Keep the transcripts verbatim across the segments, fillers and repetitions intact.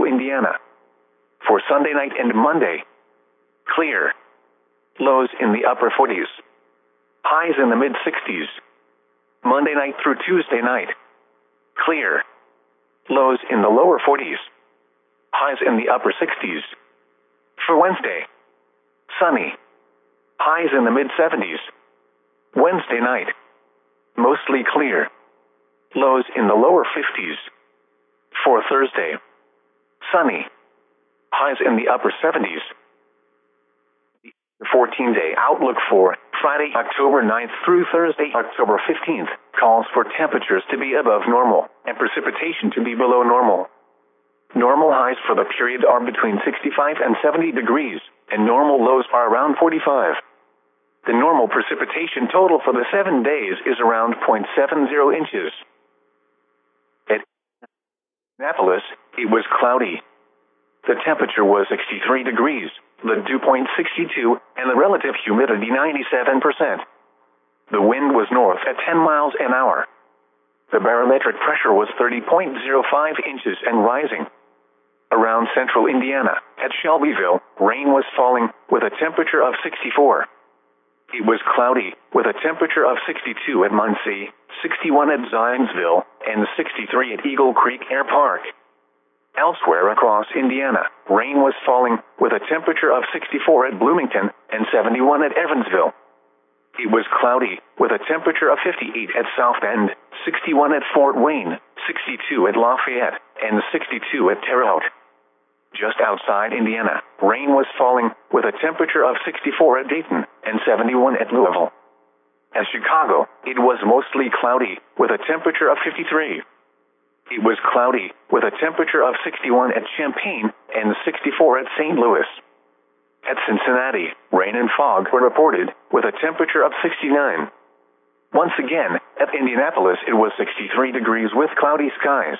central Indiana. For Sunday night and Monday, clear. Lows in the upper forties. Highs in the mid sixties. Monday night through Tuesday night, clear. Lows in the lower forties. Highs in the upper sixties. For Wednesday, sunny. Highs in the mid seventies. Wednesday night, mostly clear. Lows in the lower fifties. For Thursday, sunny. Highs in the upper seventies. The fourteen-day outlook for Friday, October ninth through Thursday, October fifteenth, calls for temperatures to be above normal and precipitation to be below normal. Normal highs for the period are between sixty-five and seventy degrees, and normal lows are around forty-five. The normal precipitation total for the seven days is around zero point seven zero inches. At Indianapolis, it was cloudy. The temperature was sixty-three degrees, the dew point sixty-two, and the relative humidity ninety-seven percent. The wind was north at ten miles an hour. The barometric pressure was thirty point zero five inches and rising. Around central Indiana, at Shelbyville, rain was falling, with a temperature of sixty-four. It was cloudy, with a temperature of sixty-two at Muncie, sixty-one at Zionsville, and sixty-three at Eagle Creek Air Park. Elsewhere across Indiana, rain was falling, with a temperature of sixty-four at Bloomington and seventy-one at Evansville. It was cloudy, with a temperature of fifty-eight at South Bend, sixty-one at Fort Wayne, sixty-two at Lafayette, and sixty-two at Terre Haute. Just outside Indiana, rain was falling, with a temperature of sixty-four at Dayton and seventy-one at Louisville. At Chicago, it was mostly cloudy, with a temperature of fifty-three. It was cloudy, with a temperature of sixty-one at Champaign and sixty-four at Saint Louis. At Cincinnati, rain and fog were reported, with a temperature of sixty-nine. Once again, at Indianapolis it was sixty-three degrees with cloudy skies.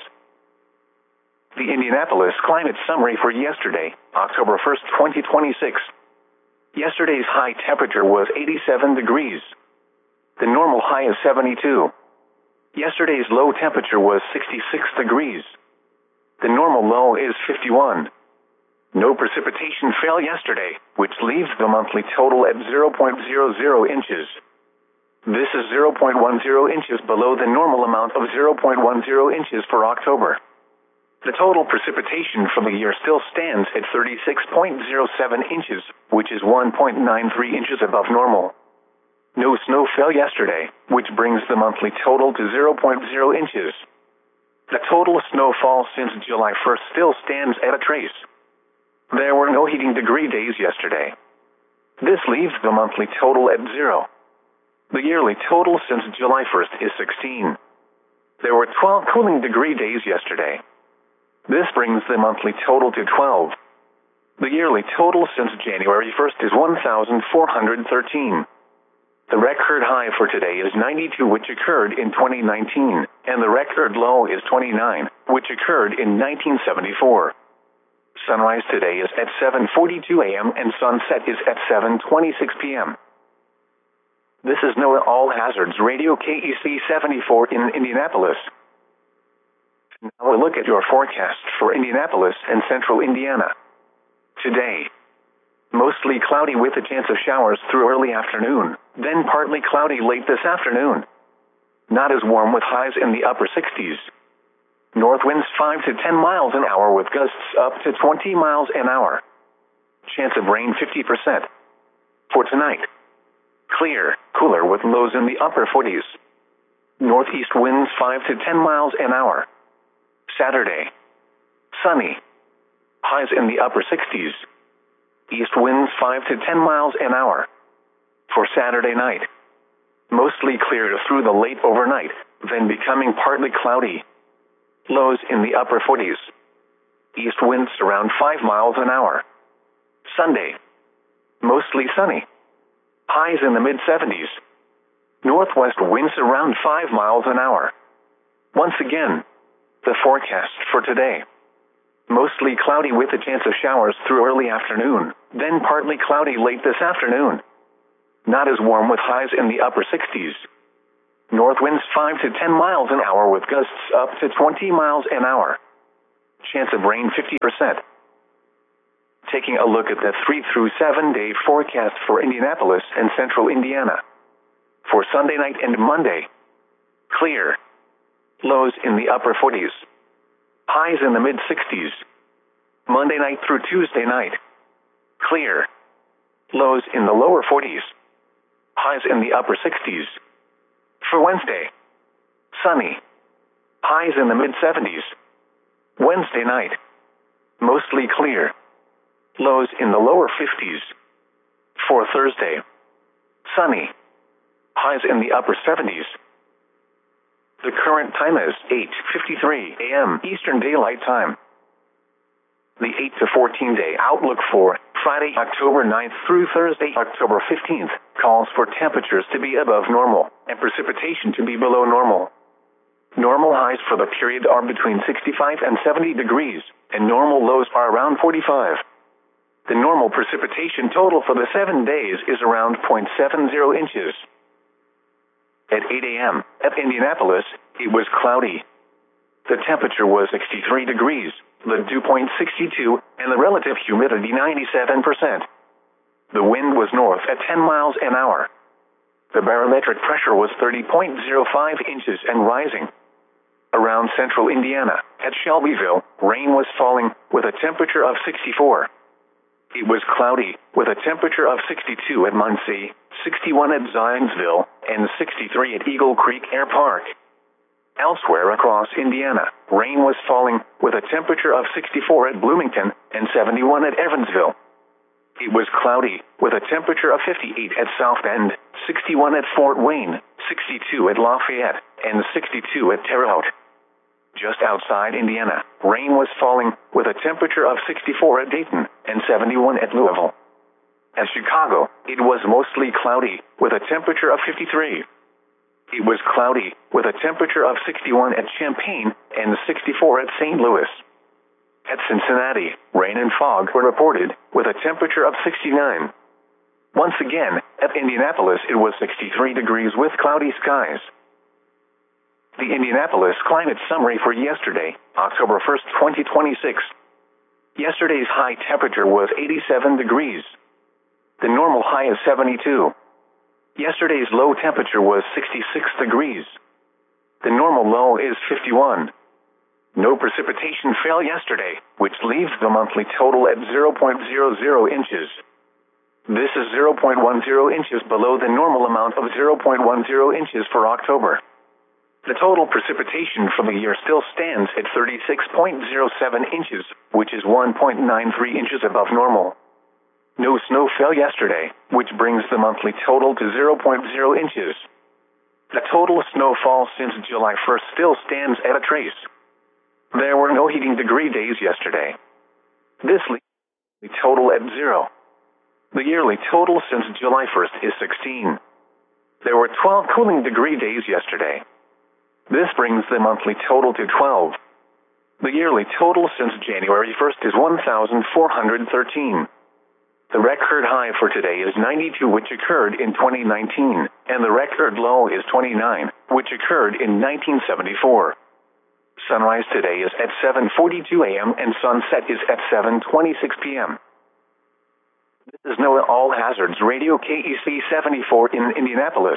The Indianapolis climate summary for yesterday, October first, twenty twenty-six. Yesterday's high temperature was eighty-seven degrees. The normal high is seventy-two. Yesterday's low temperature was sixty-six degrees. The normal low is fifty-one. No precipitation fell yesterday, which leaves the monthly total at zero point zero zero inches. This is zero point one zero inches below the normal amount of zero point one zero inches for October. The total precipitation for the year still stands at thirty-six point zero seven inches, which is one point nine three inches above normal. No snow fell yesterday, which brings the monthly total to zero point zero inches. The total snowfall since July first still stands at a trace. There were no heating degree days yesterday. This leaves the monthly total at zero. The yearly total since July first is sixteen. There were twelve cooling degree days yesterday. This brings the monthly total to twelve. The yearly total since January first is one thousand four hundred thirteen. The record high for today is ninety-two, which occurred in twenty nineteen, and the record low is twenty-nine, which occurred in nineteen seventy-four. Sunrise today is at seven forty-two a m and sunset is at seven twenty-six p m This is NOAA All Hazards Radio K E C seventy-four in Indianapolis. Now we'll look at your forecast for Indianapolis and central Indiana. Today, mostly cloudy with a chance of showers through early afternoon, then partly cloudy late this afternoon. Not as warm with highs in the upper sixties. North winds five to ten miles an hour with gusts up to twenty miles an hour. Chance of rain fifty percent. For tonight, clear, cooler with lows in the upper forties. Northeast winds five to ten miles an hour. Saturday, sunny. Highs in the upper sixties. East winds five to ten miles an hour. For Saturday night, mostly clear through the late overnight, then becoming partly cloudy. Lows in the upper forties. East winds around five miles an hour. Sunday, mostly sunny. Highs in the mid seventies. Northwest winds around five miles an hour. Once again, the forecast for today. Mostly cloudy with a chance of showers through early afternoon, then partly cloudy late this afternoon. Not as warm with highs in the upper sixties. North winds five to ten miles an hour with gusts up to twenty miles an hour. Chance of rain fifty percent. Taking a look at the three through seven day forecast for Indianapolis and central Indiana. For Sunday night and Monday, clear. Lows in the upper forties. Highs in the mid sixties. Monday night through Tuesday night, clear. Lows in the lower forties. Highs in the upper sixties. For Wednesday, sunny. Highs in the mid seventies. Wednesday night, mostly clear. Lows in the lower fifties. For Thursday, sunny. Highs in the upper seventies. The current time is eight fifty-three a m Eastern Daylight Time. The eight to fourteen day outlook for Friday, October ninth through Thursday, October fifteenth, calls for temperatures to be above normal and precipitation to be below normal. Normal highs for the period are between sixty-five and seventy degrees, and normal lows are around forty-five. The normal precipitation total for the seven days is around zero point seven zero inches. At eight a m at Indianapolis, it was cloudy. The temperature was sixty-three degrees, the dew point sixty-two, and the relative humidity ninety-seven percent. The wind was north at ten miles an hour. The barometric pressure was thirty point zero five inches and rising. Around central Indiana, at Shelbyville, rain was falling with a temperature of sixty-four. It was cloudy with a temperature of sixty-two at Muncie, sixty-one at Zionsville, and sixty-three at Eagle Creek Air Park. Elsewhere across Indiana, rain was falling with a temperature of sixty-four at Bloomington and seventy-one at Evansville. It was cloudy with a temperature of fifty-eight at South Bend, sixty-one at Fort Wayne, sixty-two at Lafayette, and sixty-two at Terre Haute. Just outside Indiana, rain was falling with a temperature of sixty-four at Dayton and seventy-one at Louisville. At Chicago, it was mostly cloudy with a temperature of fifty-three. It was cloudy with a temperature of sixty-one at Champaign and sixty-four at Saint Louis. At Cincinnati, rain and fog were reported with a temperature of sixty-nine. Once again, at Indianapolis, it was sixty-three degrees with cloudy skies. The Indianapolis climate summary for yesterday, October first, twenty twenty-six. Yesterday's high temperature was eighty-seven degrees. The normal high is seventy-two. Yesterday's low temperature was sixty-six degrees. The normal low is fifty-one. No precipitation fell yesterday, which leaves the monthly total at zero point zero zero inches. This is zero point one zero inches below the normal amount of zero point one zero inches for October. The total precipitation for the year still stands at thirty-six point zero seven inches, which is one point nine three inches above normal. No snow fell yesterday, which brings the monthly total to zero point zero inches. The total snowfall since July first still stands at a trace. There were no heating degree days yesterday. This leaves the total at zero. The yearly total since July first is sixteen. There were twelve cooling degree days yesterday. This brings the monthly total to twelve. The yearly total since January first is one thousand four hundred thirteen. The record high for today is ninety-two, which occurred in twenty nineteen, and the record low is twenty-nine, which occurred in nineteen seventy-four. Sunrise today is at seven forty-two a m and sunset is at seven twenty-six p m This is NOAA All Hazards Radio K E C seventy-four in Indianapolis.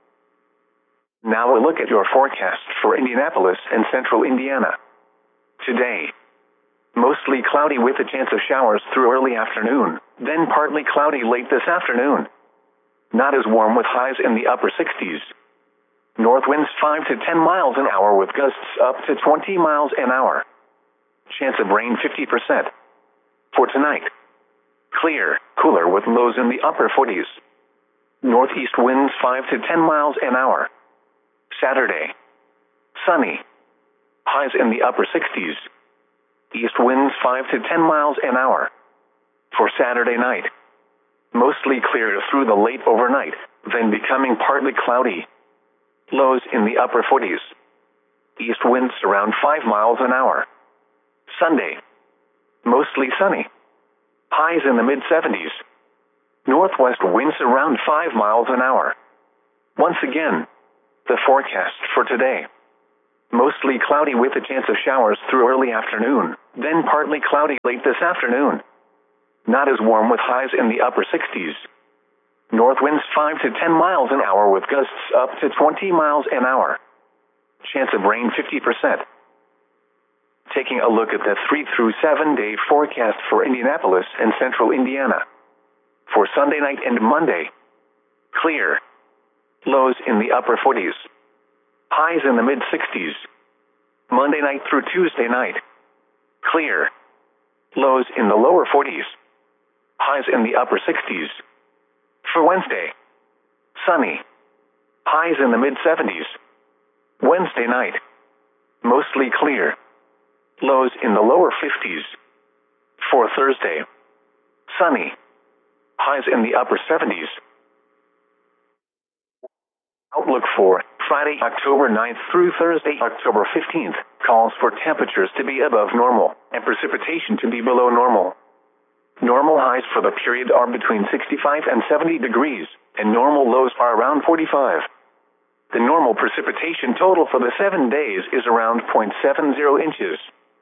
Now a look at your forecast for Indianapolis and central Indiana. Today, mostly cloudy with a chance of showers through early afternoon, then partly cloudy late this afternoon. Not as warm with highs in the upper sixties. North winds five to ten miles an hour with gusts up to twenty miles an hour. Chance of rain fifty percent. For tonight, clear, cooler with lows in the upper forties. Northeast winds five to ten miles an hour. Saturday, sunny. Highs in the upper sixties. East winds five to ten miles an hour. For Saturday night, mostly clear through the late overnight, then becoming partly cloudy. Lows in the upper forties. East winds around five miles an hour. Sunday, mostly sunny. Highs in the mid seventies. Northwest winds around five miles an hour. Once again, the forecast for today. Mostly cloudy with a chance of showers through early afternoon, then partly cloudy late this afternoon. Not as warm with highs in the upper sixties. North winds five to ten miles an hour with gusts up to twenty miles an hour. Chance of rain fifty percent. Taking a look at the three through seven day forecast for Indianapolis and central Indiana. For Sunday night and Monday. Clear. Lows in the upper forties. Highs in the mid sixties. Monday night through Tuesday night. Clear. Lows in the lower forties. Highs in the upper sixties. For Wednesday. Sunny. Highs in the mid seventies. Wednesday night. Mostly clear. Lows in the lower fifties. For Thursday. Sunny. Highs in the upper seventies. Outlook for Friday, October ninth through Thursday, October fifteenth, calls for temperatures to be above normal and precipitation to be below normal. Normal highs for the period are between sixty-five and seventy degrees, and normal lows are around forty-five. The normal precipitation total for the seven days is around zero point seven zero inches.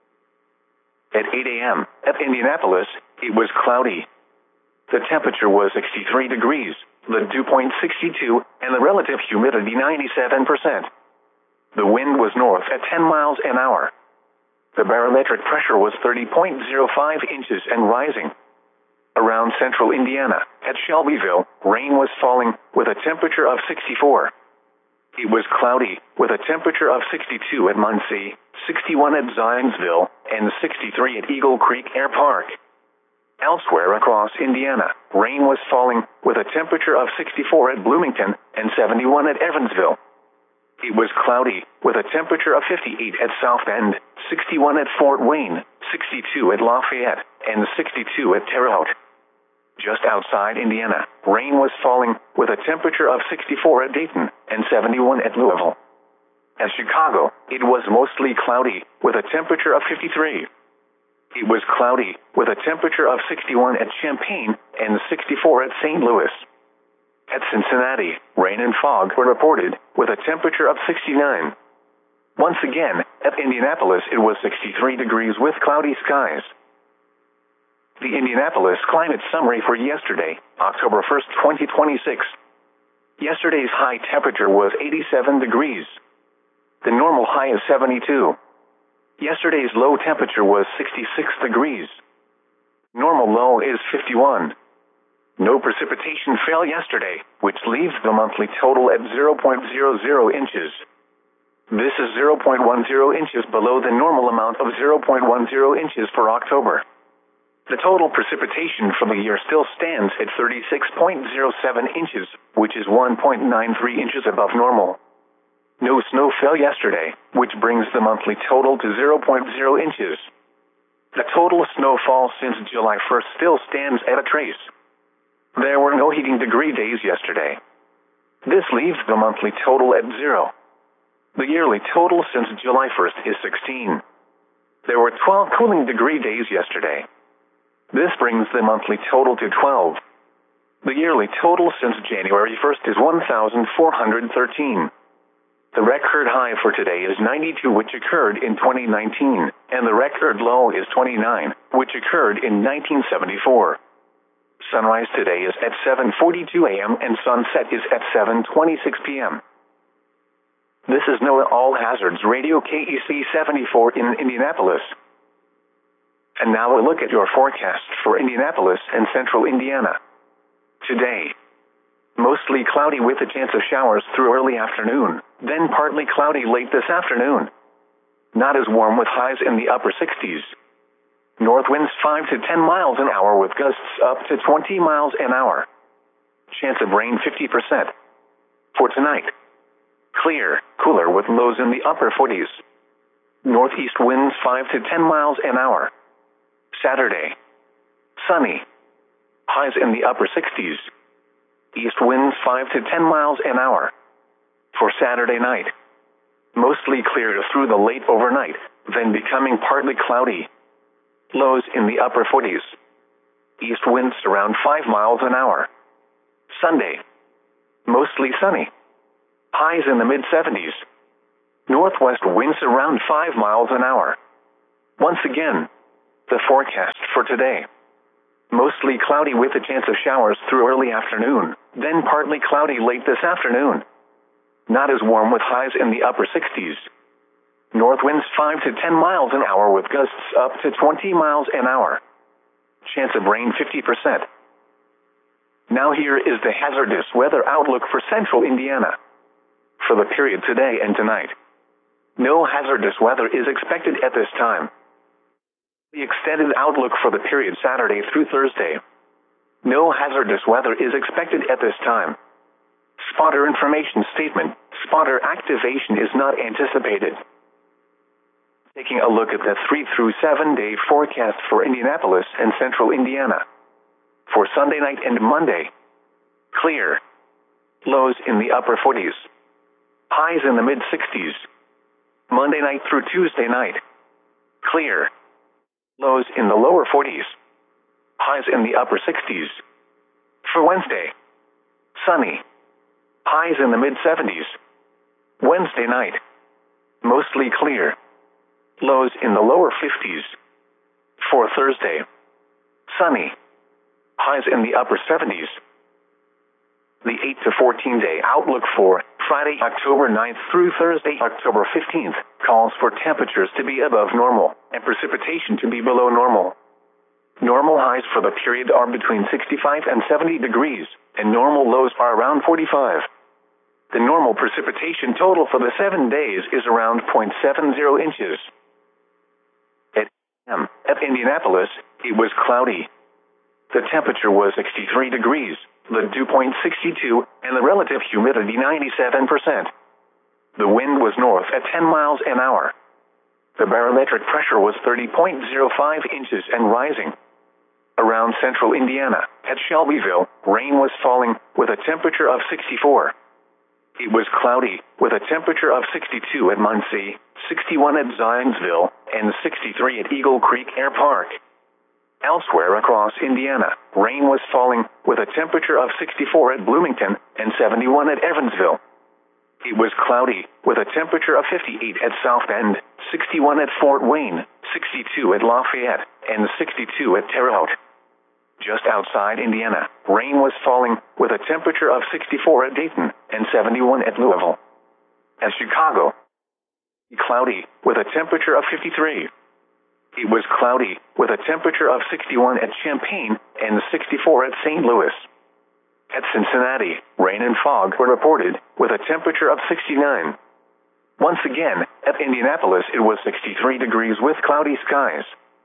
At eight a m at Indianapolis, it was cloudy. The temperature was sixty-three degrees, the dew point sixty-two, and the relative humidity ninety-seven percent. The wind was north at ten miles an hour. The barometric pressure was thirty point zero five inches and rising. Around central Indiana, at Shelbyville, rain was falling, with a temperature of sixty-four. It was cloudy, with a temperature of sixty-two at Muncie, sixty-one at Zionsville, and sixty-three at Eagle Creek Air Park. Elsewhere across Indiana, rain was falling, with a temperature of sixty-four at Bloomington and seventy-one at Evansville. It was cloudy, with a temperature of fifty-eight at South Bend, sixty-one at Fort Wayne, sixty-two at Lafayette, and sixty-two at Terre Haute. Just outside Indiana, rain was falling, with a temperature of sixty-four at Dayton and seventy-one at Louisville. At Chicago, it was mostly cloudy, with a temperature of fifty-three. It was cloudy, with a temperature of sixty-one at Champaign and sixty-four at Saint Louis. At Cincinnati, rain and fog were reported, with a temperature of sixty-nine. Once again, at Indianapolis it was sixty-three degrees with cloudy skies. The Indianapolis Climate Summary for yesterday, October first, twenty twenty-six. Yesterday's high temperature was eighty-seven degrees. The normal high is seventy-two. Yesterday's low temperature was sixty-six degrees. Normal low is fifty-one. No precipitation fell yesterday, which leaves the monthly total at zero point zero zero inches. This is zero point one zero inches below the normal amount of zero point one zero inches for October. The total precipitation for the year still stands at thirty-six point zero seven inches, which is one point nine three inches above normal. No snow fell yesterday, which brings the monthly total to zero point zero inches. The total snowfall since July first still stands at a trace. There were no heating degree days yesterday. This leaves the monthly total at zero. The yearly total since July first is sixteen. There were twelve cooling degree days yesterday. This brings the monthly total to twelve. The yearly total since January first is one thousand four hundred thirteen. The record high for today is ninety-two, which occurred in twenty nineteen, and the record low is twenty-nine, which occurred in nineteen seventy-four. Sunrise today is at seven forty-two a m and sunset is at seven twenty-six p m This is NOAA All Hazards Radio K E C seventy-four in Indianapolis. And now a look at your forecast for Indianapolis and central Indiana. Today, mostly cloudy with a chance of showers through early afternoon, then partly cloudy late this afternoon. Not as warm with highs in the upper sixties. North winds five to ten miles an hour with gusts up to twenty miles an hour. Chance of rain fifty percent. For tonight, clear, cooler with lows in the upper forties. Northeast winds five to ten miles an hour. Saturday, sunny. Highs in the upper sixties. East winds five to ten miles an hour. For Saturday night, mostly clear through the late overnight, then becoming partly cloudy. Lows in the upper forties. East winds around five miles an hour. Sunday, mostly sunny. Highs in the mid seventies. Northwest winds around five miles an hour. Once again, the forecast for today. Mostly cloudy with a chance of showers through early afternoon, then partly cloudy late this afternoon. Not as warm with highs in the upper sixties. North winds five to ten miles an hour with gusts up to twenty miles an hour. Chance of rain fifty percent. Now here is the hazardous weather outlook for central Indiana. For the period today and tonight, no hazardous weather is expected at this time. The extended outlook for the period Saturday through Thursday. No hazardous weather is expected at this time. Spotter information statement. Spotter activation is not anticipated. Taking a look at the three through seven day forecast for Indianapolis and central Indiana. For Sunday night and Monday, clear. Lows in the upper forties. Highs in the mid sixties. Monday night through Tuesday night, clear. Lows in the lower forties. Highs in the upper sixties. For Wednesday, sunny. Highs in the mid seventies. Wednesday night, mostly clear. Lows in the lower fifties. For Thursday, sunny. Highs in the upper seventies. The eight to fourteen day outlook for Friday, October ninth through Thursday, October fifteenth, calls for temperatures to be above normal and precipitation to be below normal. Normal highs for the period are between sixty-five and seventy degrees, and normal lows are around forty-five. The normal precipitation total for the seven days is around zero point seven zero inches. At m at Indianapolis, it was cloudy. The temperature was sixty-three degrees, the dew point sixty-two, and the relative humidity ninety-seven percent. The wind was north at ten miles an hour. The barometric pressure was thirty point zero five inches and rising. Around central Indiana, at Shelbyville, rain was falling with a temperature of sixty-four. It was cloudy with a temperature of sixty-two at Muncie, sixty-one at Zionsville, and sixty-three at Eagle Creek Air Park. Elsewhere across Indiana, rain was falling with a temperature of sixty-four at Bloomington and seventy-one at Evansville. It was cloudy with a temperature of fifty-eight at South Bend, sixty-one at Fort Wayne, sixty-two at Lafayette, and sixty-two at Terre Haute. Just outside Indiana, rain was falling with a temperature of sixty-four at Dayton and seventy-one at Louisville. At Chicago, cloudy with a temperature of fifty-three. It was cloudy with a temperature of sixty-one at Champaign and sixty-four at Saint Louis. At Cincinnati, rain and fog were reported with a temperature of sixty-nine. Once again, at Indianapolis it was sixty-three degrees with cloudy skies.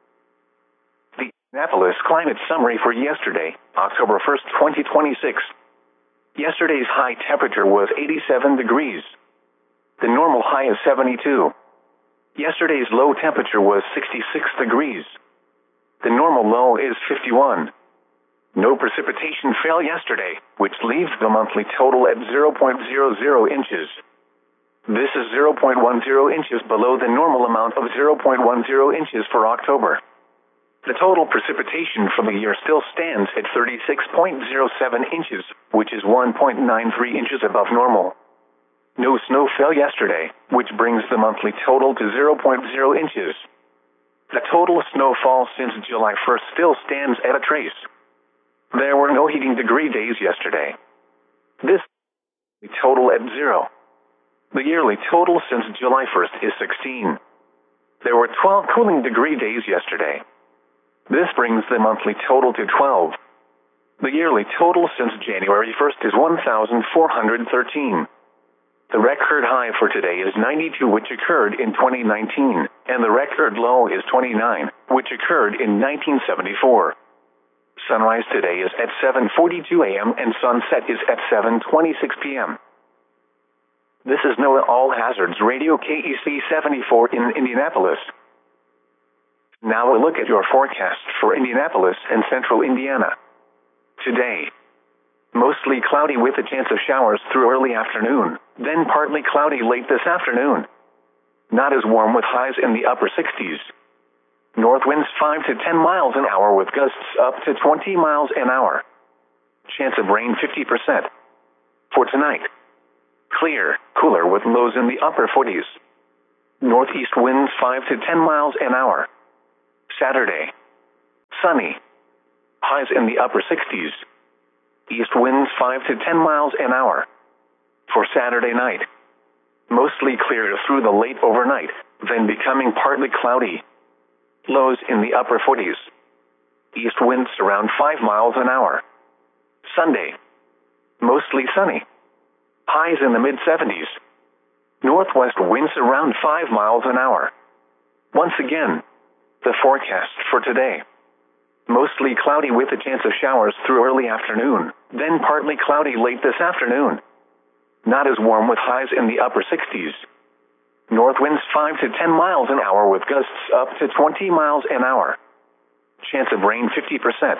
The Indianapolis climate summary for yesterday, October first, twenty twenty-six. Yesterday's high temperature was eighty-seven degrees. The normal high is seventy-two. Yesterday's low temperature was sixty-six degrees. The normal low is fifty-one. No precipitation fell yesterday, which leaves the monthly total at zero point zero zero inches. This is zero point one zero inches below the normal amount of zero point one zero inches for October. The total precipitation for the year still stands at thirty-six point zero seven inches, which is one point nine three inches above normal. No snow fell yesterday, which brings the monthly total to zero point zero inches. The total snowfall since July first still stands at a trace. There were no heating degree days yesterday. This total at zero. The yearly total since July first is sixteen. There were twelve cooling degree days yesterday. This brings the monthly total to twelve. The yearly total since January first is one thousand four hundred thirteen. The record high for today is ninety-two, which occurred in twenty nineteen, and the record low is twenty-nine, which occurred in nineteen seventy-four. Sunrise today is at seven forty-two a m and sunset is at seven twenty-six p m This is NOAA All Hazards Radio K E C seventy-four in Indianapolis. Now a look at your forecast for Indianapolis and central Indiana. Today, mostly cloudy with a chance of showers through early afternoon, then partly cloudy late this afternoon. Not as warm with highs in the upper sixties. North winds five to ten miles an hour with gusts up to twenty miles an hour. Chance of rain fifty percent. For tonight, clear, cooler with lows in the upper forties. Northeast winds five to ten miles an hour. Saturday. Sunny. Highs in the upper sixties. East winds five to ten miles an hour. For Saturday night. Mostly clear through the late overnight, then becoming partly cloudy. Lows in the upper forties. East winds around five miles an hour. Sunday. Mostly sunny. Highs in the mid-seventies. Northwest winds around five miles an hour. Once again, the forecast for today. Mostly cloudy with a chance of showers through early afternoon, then partly cloudy late this afternoon. Not as warm with highs in the upper sixties. North winds five to ten miles an hour with gusts up to twenty miles an hour. Chance of rain fifty percent.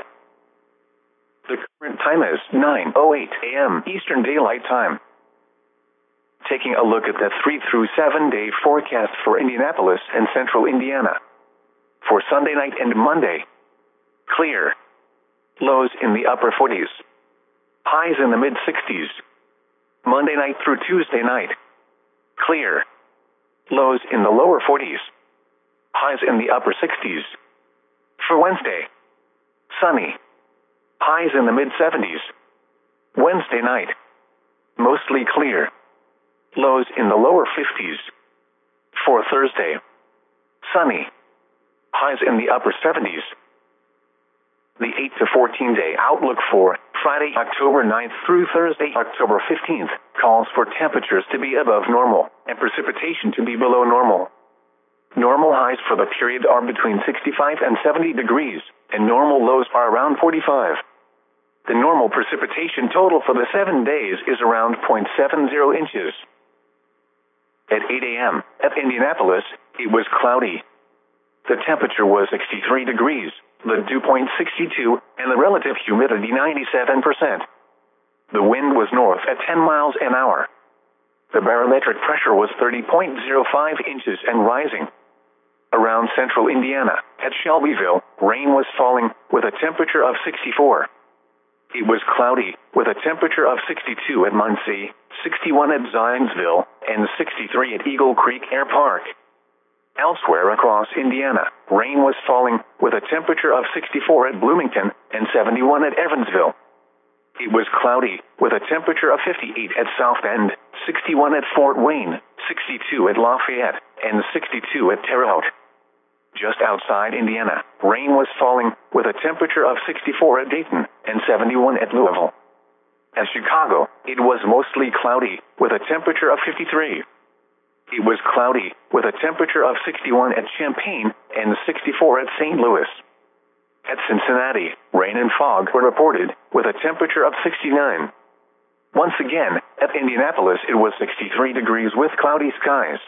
The current time is nine oh eight a.m. Eastern Daylight Time. Taking a look at the three through seven day forecast for Indianapolis and central Indiana. For Sunday night and Monday. Clear. Lows in the upper forties. Highs in the mid-sixties. Monday night through Tuesday night. Clear. Lows in the lower forties. Highs in the upper sixties. For Wednesday. Sunny. Highs in the mid-seventies. Wednesday night. Mostly clear. Lows in the lower fifties. For Thursday. Sunny. Highs in the upper seventies. The eight to fourteen day outlook for Friday, October ninth through Thursday, October fifteenth, calls for temperatures to be above normal and precipitation to be below normal. Normal highs for the period are between sixty-five and seventy degrees, and normal lows are around forty-five. The normal precipitation total for the seven days is around zero point seven zero inches. At eight a.m. at Indianapolis, it was cloudy. The temperature was sixty-three degrees, the dew point sixty-two, and the relative humidity ninety-seven percent. The wind was north at ten miles an hour. The barometric pressure was thirty point zero five inches and rising. Around central Indiana, at Shelbyville, rain was falling, with a temperature of sixty-four. It was cloudy, with a temperature of sixty-two at Muncie, sixty-one at Zionsville, and sixty-three at Eagle Creek Air Park. Elsewhere across Indiana, rain was falling, with a temperature of sixty-four at Bloomington and seventy-one at Evansville. It was cloudy, with a temperature of fifty-eight at South Bend, sixty-one at Fort Wayne, sixty-two at Lafayette, and sixty-two at Terre Haute. Just outside Indiana, rain was falling, with a temperature of sixty-four at Dayton and seventy-one at Louisville. At Chicago, it was mostly cloudy, with a temperature of fifty-three. It was cloudy, with a temperature of sixty-one at Champaign and sixty-four at Saint Louis. At Cincinnati, rain and fog were reported, with a temperature of sixty-nine. Once again, at Indianapolis it was sixty-three degrees with cloudy skies.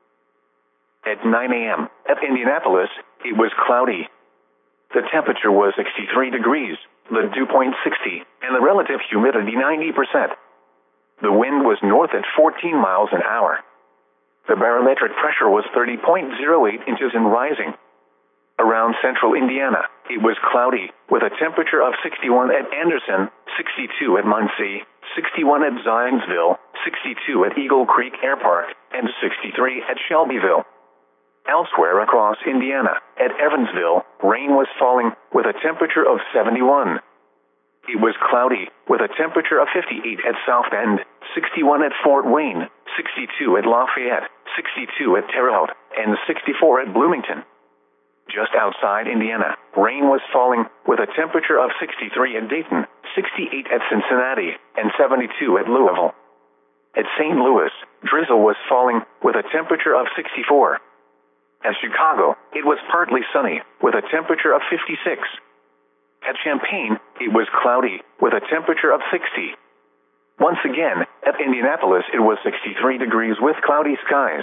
At nine a.m. at Indianapolis, it was cloudy. The temperature was sixty-three degrees, the dew point sixty, and the relative humidity ninety percent. The wind was north at fourteen miles an hour. The barometric pressure was thirty point zero eight inches and rising. Around central Indiana, it was cloudy, with a temperature of sixty-one at Anderson, sixty-two at Muncie, sixty-one at Zionsville, sixty-two at Eagle Creek Air Park, and sixty-three at Shelbyville. Elsewhere across Indiana, at Evansville, rain was falling, with a temperature of seventy-one. It was cloudy, with a temperature of fifty-eight at South Bend, sixty-one at Fort Wayne, sixty-two at Lafayette, sixty-two at Terre Haute, and sixty-four at Bloomington. Just outside Indiana, rain was falling, with a temperature of sixty-three at Dayton, sixty-eight at Cincinnati, and seventy-two at Louisville. At Saint Louis, drizzle was falling, with a temperature of sixty-four. At Chicago, it was partly sunny, with a temperature of fifty-six. At Champaign, it was cloudy, with a temperature of sixty. Once again, at Indianapolis it was sixty-three degrees with cloudy skies.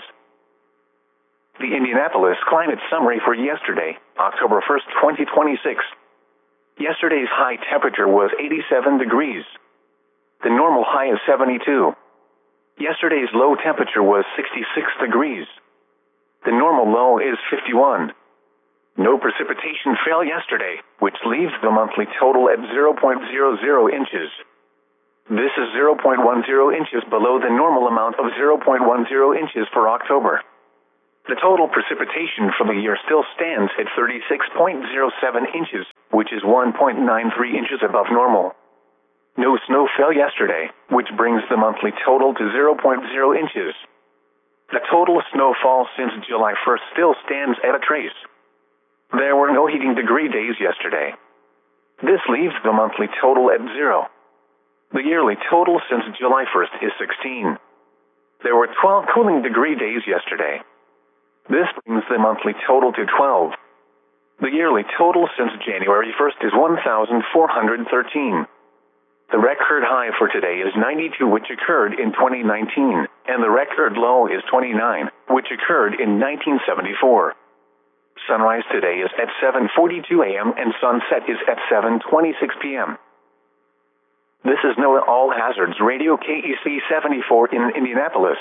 The Indianapolis climate summary for yesterday, October first, twenty twenty-six. Yesterday's high temperature was eighty-seven degrees. The normal high is seventy-two. Yesterday's low temperature was sixty-six degrees. The normal low is fifty-one. No precipitation fell yesterday, which leaves the monthly total at zero point zero zero inches. This is zero point one zero inches below the normal amount of zero point one zero inches for October. The total precipitation for the year still stands at thirty-six point zero seven inches, which is one point nine three inches above normal. No snow fell yesterday, which brings the monthly total to zero point zero inches. The total snowfall since July first still stands at a trace. There were no heating degree days yesterday. This leaves the monthly total at zero. The yearly total since July first is sixteen. There were twelve cooling degree days yesterday. This brings the monthly total to twelve. The yearly total since January first is one thousand four hundred thirteen. The record high for today is ninety-two, which occurred in twenty nineteen, and the record low is twenty-nine, which occurred in nineteen seventy-four. Sunrise today is at seven forty-two a m and sunset is at seven twenty-six p m This is NOAA All Hazards Radio K E C seventy-four in Indianapolis.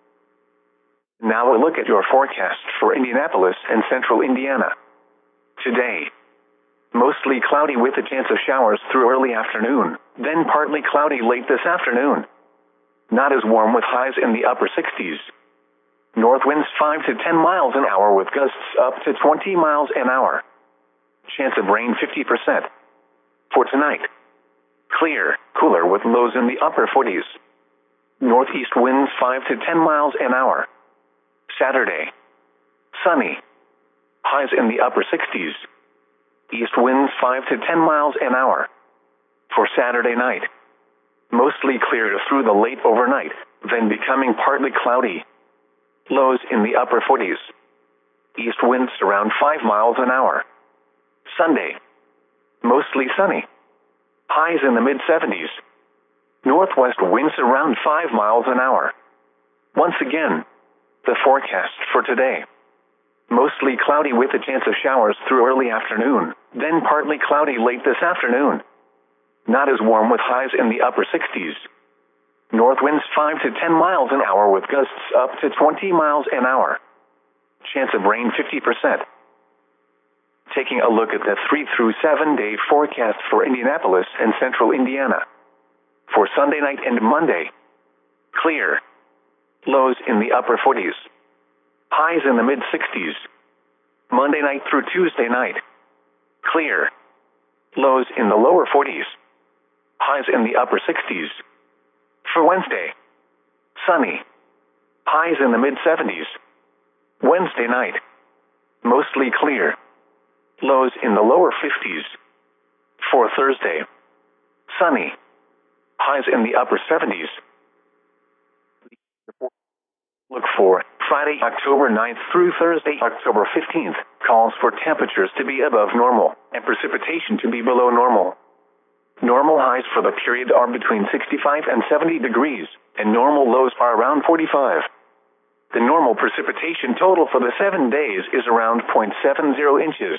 Now a look at your forecast for Indianapolis and central Indiana. Today, mostly cloudy with a chance of showers through early afternoon, then partly cloudy late this afternoon. Not as warm with highs in the upper sixties. North winds five to ten miles an hour with gusts up to twenty miles an hour. Chance of rain fifty percent. For tonight, clear, cooler with lows in the upper forties. Northeast winds five to ten miles an hour. Saturday, sunny. Highs in the upper sixties. East winds five to ten miles an hour. For Saturday night, mostly clear through the late overnight, then becoming partly cloudy. Lows in the upper forties. East winds around five miles an hour. Sunday, mostly sunny. Highs in the mid seventies. Northwest winds around five miles an hour. Once again, the forecast for today. Mostly cloudy with a chance of showers through early afternoon, then partly cloudy late this afternoon. Not as warm with highs in the upper sixties. North winds five to ten miles an hour with gusts up to twenty miles an hour. Chance of rain fifty percent. Taking a look at the three through seven day forecast for Indianapolis and central Indiana. For Sunday night and Monday, clear. Lows in the upper forties. Highs in the mid sixties. Monday night through Tuesday night, clear. Lows in the lower forties. Highs in the upper sixties. For Wednesday, sunny. Highs in the mid seventies. Wednesday night, mostly clear. Lows in the lower fifties. For Thursday, sunny. Highs in the upper seventies. Look for Friday, October ninth through Thursday, October fifteenth, calls for temperatures to be above normal and precipitation to be below normal. Normal highs for the period are between sixty-five and seventy degrees, and normal lows are around forty-five. The normal precipitation total for the seven days is around zero point seven zero inches.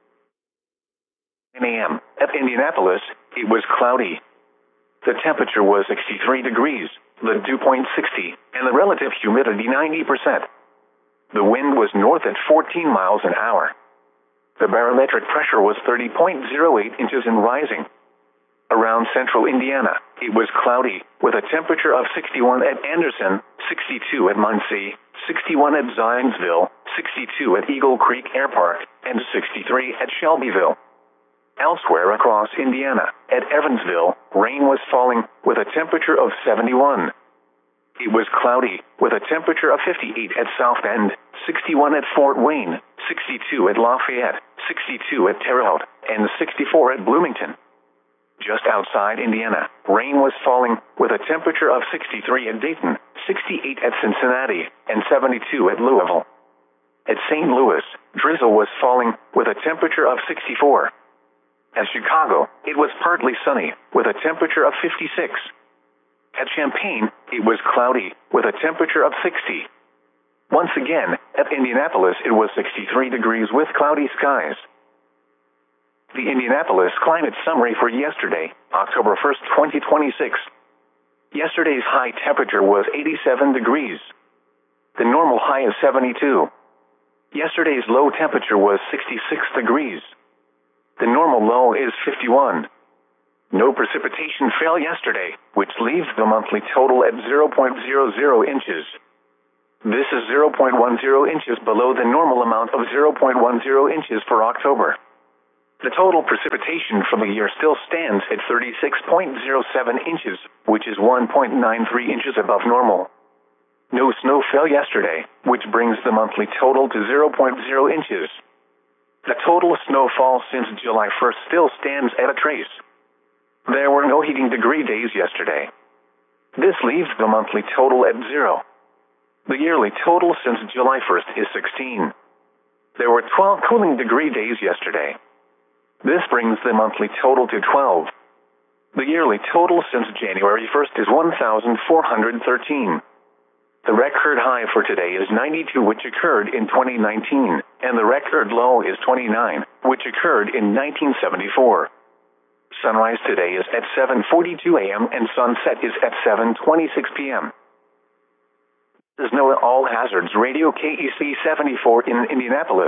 nine a m At Indianapolis, it was cloudy. The temperature was sixty-three degrees, the dew point sixty, and the relative humidity ninety percent. The wind was north at fourteen miles an hour. The barometric pressure was thirty point zero eight inches and rising. Around central Indiana, it was cloudy, with a temperature of sixty-one at Anderson, sixty-two at Muncie, sixty-one at Zionsville, sixty-two at Eagle Creek Air Park, and sixty-three at Shelbyville. Elsewhere across Indiana, at Evansville, rain was falling, with a temperature of seventy-one. It was cloudy, with a temperature of fifty-eight at South Bend, sixty-one at Fort Wayne, sixty-two at Lafayette, sixty-two at Terre Haute, and sixty-four at Bloomington. Just outside Indiana, rain was falling, with a temperature of sixty-three at Dayton, sixty-eight at Cincinnati, and seventy-two at Louisville. At Saint Louis, drizzle was falling, with a temperature of sixty-four. At Chicago, it was partly sunny, with a temperature of fifty-six. At Champaign, it was cloudy, with a temperature of sixty. Once again, at Indianapolis, it was sixty-three degrees with cloudy skies. The Indianapolis climate summary for yesterday, October first, twenty twenty-six. Yesterday's high temperature was eighty-seven degrees. The normal high is seventy-two. Yesterday's low temperature was sixty-six degrees. The normal low is fifty-one. No precipitation fell yesterday, which leaves the monthly total at zero point zero zero inches. This is zero point one zero inches below the normal amount of zero point one zero inches for October. The total precipitation for the year still stands at thirty-six point zero seven inches, which is one point nine three inches above normal. No snow fell yesterday, which brings the monthly total to zero point zero inches. The total snowfall since July first still stands at a trace. There were no heating degree days yesterday. This leaves the monthly total at zero. The yearly total since July first is sixteen. There were twelve cooling degree days yesterday. This brings the monthly total to twelve. The yearly total since January first is one thousand four hundred thirteen. The record high for today is ninety-two, which occurred in twenty nineteen, and the record low is twenty-nine, which occurred in nineteen seventy-four. Sunrise today is at seven forty-two a m and sunset is at seven twenty-six p m This is NOAA All Hazards Radio K E C seventy-four in Indianapolis.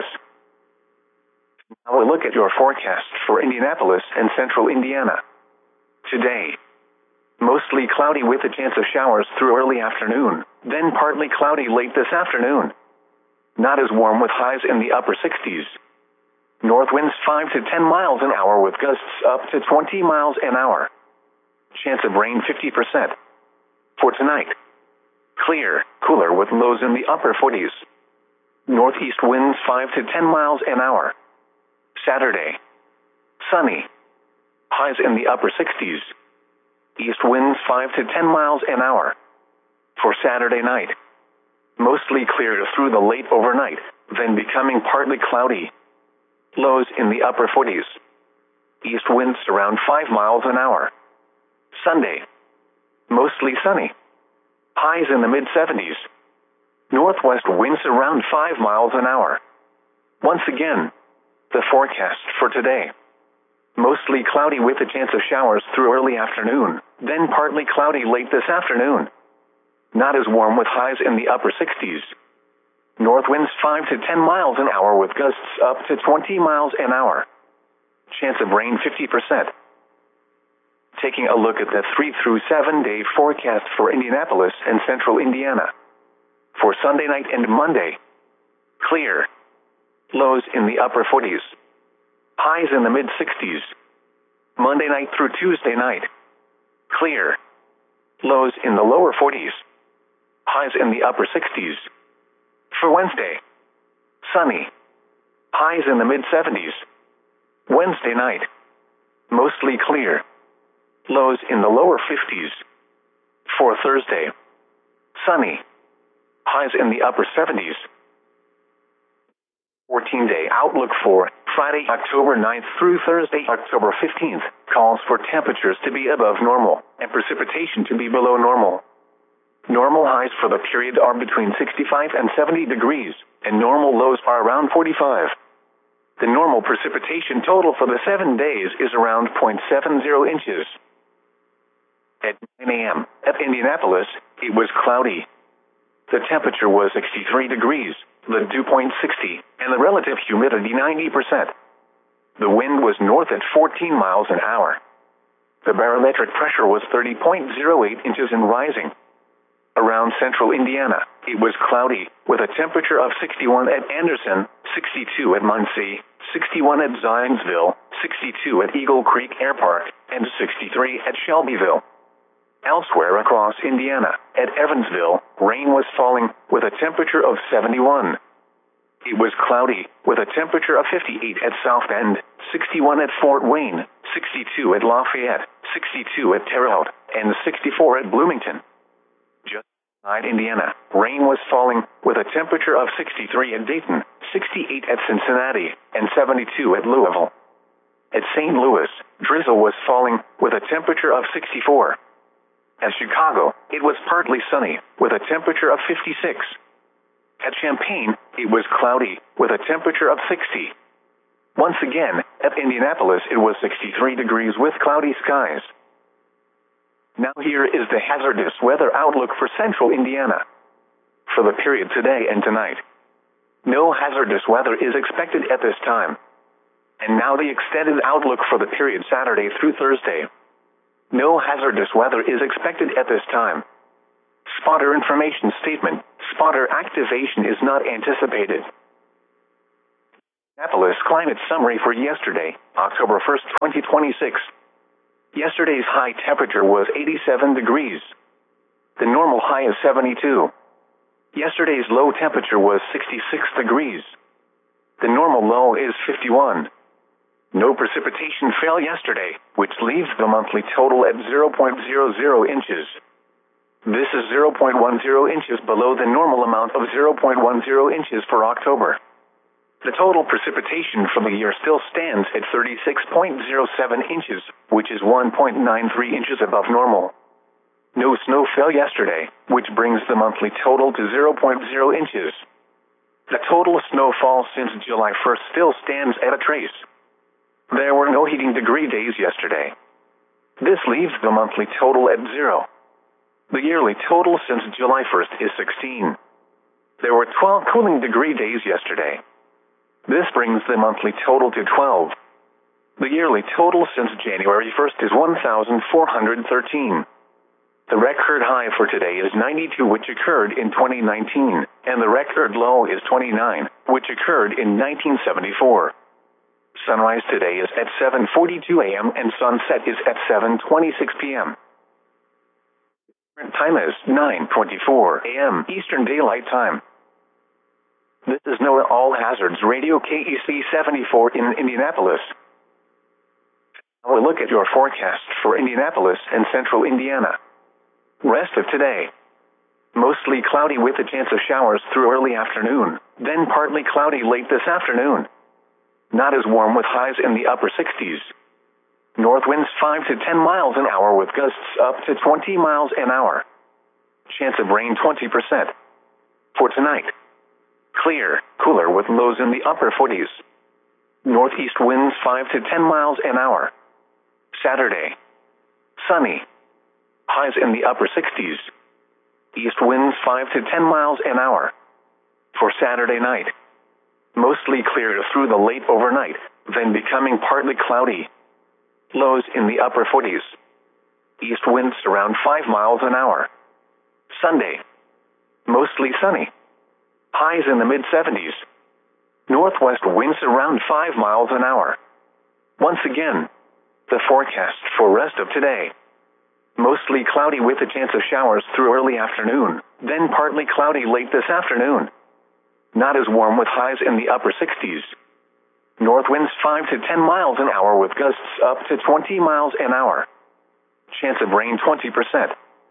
Now a look at your forecast for Indianapolis and central Indiana. Today, mostly cloudy with a chance of showers through early afternoon, then partly cloudy late this afternoon. Not as warm with highs in the upper sixties. North winds five to ten miles an hour with gusts up to twenty miles an hour. Chance of rain fifty percent. For tonight, clear, cooler with lows in the upper forties. Northeast winds five to ten miles an hour. Saturday, sunny. Highs in the upper sixties. East winds five to ten miles an hour. For Saturday night, mostly clear through the late overnight, then becoming partly cloudy. Lows in the upper forties. East winds around five miles an hour. Sunday, mostly sunny. Highs in the mid seventies. Northwest winds around five miles an hour. Once again, the forecast for today. Mostly cloudy with a chance of showers through early afternoon, then partly cloudy late this afternoon. Not as warm with highs in the upper sixties. North winds five to ten miles an hour with gusts up to twenty miles an hour. Chance of rain fifty percent. Taking a look at the three through seven day forecast for Indianapolis and central Indiana. For Sunday night and Monday, clear. Lows in the upper forties. Highs in the mid sixties. Monday night through Tuesday night, clear. Lows in the lower forties. Highs in the upper sixties. For Wednesday, sunny. Highs in the mid seventies. Wednesday night, mostly clear. Lows in the lower fifties. For Thursday, sunny. Highs in the upper seventies. fourteen day outlook for Friday, October ninth through Thursday, October fifteenth, calls for temperatures to be above normal and precipitation to be below normal. Normal highs for the period are between sixty-five and seventy degrees, and normal lows are around forty-five. The normal precipitation total for the seven days is around zero point seven zero inches. At nine a m at Indianapolis, it was cloudy. The temperature was sixty-three degrees, the dew point sixty, and the relative humidity ninety percent. The wind was north at fourteen miles an hour. The barometric pressure was thirty point zero eight inches and rising. Around central Indiana, it was cloudy, with a temperature of sixty-one at Anderson, sixty-two at Muncie, sixty-one at Zionsville, sixty-two at Eagle Creek Air Park, and sixty-three at Shelbyville. Elsewhere across Indiana, at Evansville, rain was falling, with a temperature of seventy-one. It was cloudy, with a temperature of fifty-eight at South Bend, sixty-one at Fort Wayne, sixty-two at Lafayette, sixty-two at Terre Haute, and sixty-four at Bloomington. Just outside Indiana, rain was falling, with a temperature of sixty-three at Dayton, sixty-eight at Cincinnati, and seventy-two at Louisville. At Saint Louis, drizzle was falling, with a temperature of sixty-four. At Chicago, it was partly sunny, with a temperature of fifty-six. At Champaign, it was cloudy, with a temperature of sixty. Once again, at Indianapolis, it was sixty-three degrees with cloudy skies. Now here is the hazardous weather outlook for central Indiana. For the period today and tonight, no hazardous weather is expected at this time. And now the extended outlook for the period Saturday through Thursday. No hazardous weather is expected at this time. Spotter information statement. spotter activation is not anticipated. Indianapolis climate summary for yesterday, October first, twenty twenty-six. Yesterday's high temperature was eighty-seven degrees. The normal high is seventy-two. Yesterday's low temperature was sixty-six degrees. The normal low is fifty-one. No precipitation fell yesterday, which leaves the monthly total at zero point zero zero inches. This is zero point one zero inches below the normal amount of zero point one zero inches for October. The total precipitation for the year still stands at thirty-six point zero seven inches, which is one point nine three inches above normal. No snow fell yesterday, which brings the monthly total to zero point zero inches. The total snowfall since July first still stands at a trace. There were no heating degree days yesterday. This leaves the monthly total at zero. The yearly total since July first is sixteen. There were twelve cooling degree days yesterday. This brings the monthly total to twelve. The yearly total since January first is one thousand four hundred thirteen. The record high for today is ninety-two, which occurred in twenty nineteen, and the record low is twenty-nine, which occurred in nineteen seventy-four. Sunrise today is at seven forty-two a m and sunset is at seven twenty-six p m Current time is nine twenty-four a m Eastern Daylight Time. This is NOAA All Hazards Radio K E C seventy-four in Indianapolis. Now a look at your forecast for Indianapolis and central Indiana. Rest of today. Mostly cloudy with a chance of showers through early afternoon, then partly cloudy late this afternoon. Not as warm with highs in the upper sixties. North winds five to ten miles an hour with gusts up to twenty miles an hour. Chance of rain twenty percent. For tonight. Clear, cooler with lows in the upper forties. Northeast winds five to ten miles an hour. Saturday. Sunny. Highs in the upper sixties. East winds five to ten miles an hour. For Saturday night. Mostly clear through the late overnight, then becoming partly cloudy. Lows in the upper forties. East winds around five miles an hour. Sunday. Mostly sunny. Highs in the mid seventies. Northwest winds around five miles an hour. Once again, the forecast for rest of today. Mostly cloudy with a chance of showers through early afternoon, then partly cloudy late this afternoon. Not as warm with highs in the upper sixties. North winds five to ten miles an hour with gusts up to twenty miles an hour. Chance of rain twenty percent.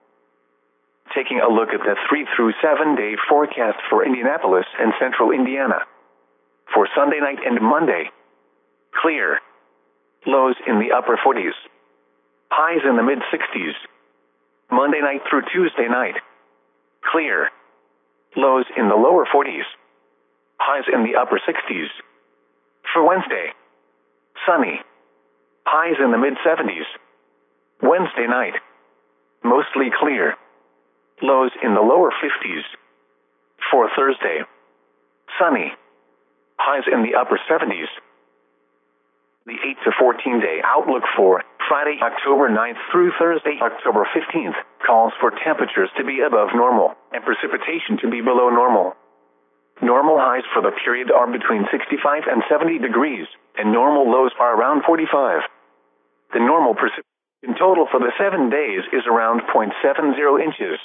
Taking a look at the three through seven day forecast for Indianapolis and central Indiana. For Sunday night and Monday. Clear. Lows in the upper forties. Highs in the mid sixties. Monday night through Tuesday night. Clear. Lows in the lower forties. Highs in the upper sixties. For Wednesday. Sunny. Highs in the mid seventies. Wednesday night. Mostly clear. Lows in the lower fifties. For Thursday. Sunny. Highs in the upper seventies. The eight to fourteen day outlook for Friday, October ninth through Thursday, October fifteenth, calls for temperatures to be above normal and precipitation to be below normal. Normal highs for the period are between sixty-five and seventy degrees, and normal lows are around forty-five. The normal precipitation total for the seven days is around zero point seven zero inches.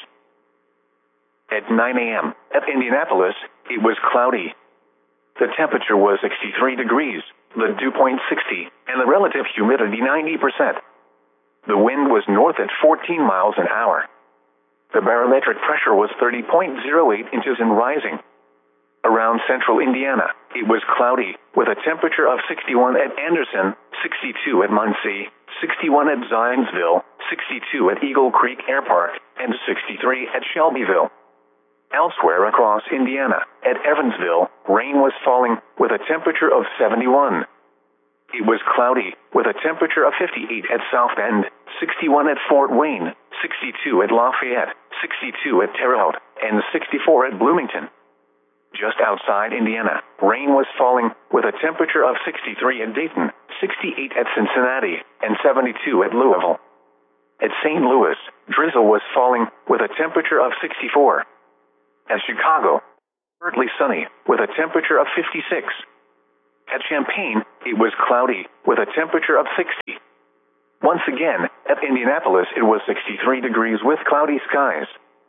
At nine a m at Indianapolis, it was cloudy. The temperature was sixty-three degrees, the dew point sixty, and the relative humidity ninety percent. The wind was north at fourteen miles an hour. The barometric pressure was thirty point zero eight inches and rising. Around central Indiana, it was cloudy, with a temperature of sixty-one at Anderson, sixty-two at Muncie, sixty-one at Zionsville, sixty-two at Eagle Creek Air Park, and sixty-three at Shelbyville. Elsewhere across Indiana, at Evansville, rain was falling, with a temperature of seventy-one. It was cloudy, with a temperature of fifty-eight at South Bend, sixty-one at Fort Wayne, sixty-two at Lafayette, sixty-two at Terre Haute, and sixty-four at Bloomington. Just outside Indiana, rain was falling, with a temperature of sixty-three at Dayton, sixty-eight at Cincinnati, and seventy-two at Louisville. At Saint Louis, drizzle was falling, with a temperature of sixty-four. At Chicago, partly sunny, with a temperature of fifty-six. At Champaign, it was cloudy, with a temperature of sixty. Once again, at Indianapolis it was sixty-three degrees with cloudy skies.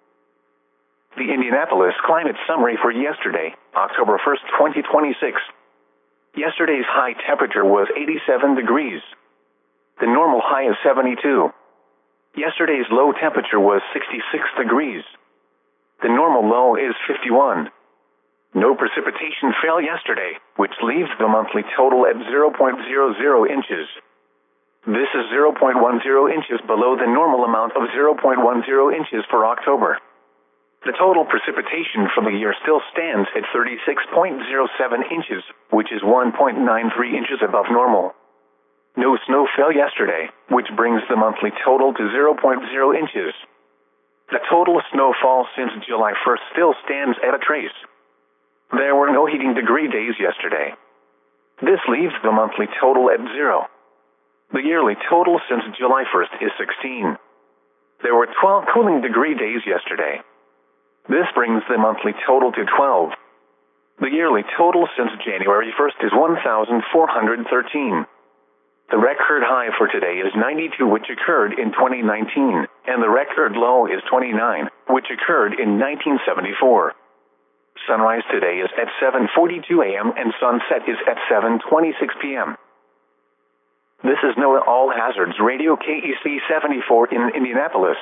The Indianapolis climate summary for yesterday, October first, twenty twenty-six. Yesterday's high temperature was eighty-seven degrees. The normal high is seventy-two. Yesterday's low temperature was sixty-six degrees. The normal low is fifty-one. No precipitation fell yesterday, which leaves the monthly total at zero point zero zero inches. This is zero point one zero inches below the normal amount of zero point one zero inches for October. The total precipitation for the year still stands at thirty-six point zero seven inches, which is one point nine three inches above normal. No snow fell yesterday, which brings the monthly total to zero point zero inches. The total snowfall since July first still stands at a trace. There were no heating degree days yesterday. This leaves the monthly total at zero. The yearly total since July first is sixteen. There were twelve cooling degree days yesterday. This brings the monthly total to twelve. The yearly total since January first is one thousand four hundred thirteen. The record high for today is ninety-two, which occurred in twenty nineteen, and the record low is twenty-nine, which occurred in nineteen seventy-four. Sunrise today is at seven forty-two a m and sunset is at seven twenty-six p m This is NOAA All Hazards Radio K E C seventy-four in Indianapolis.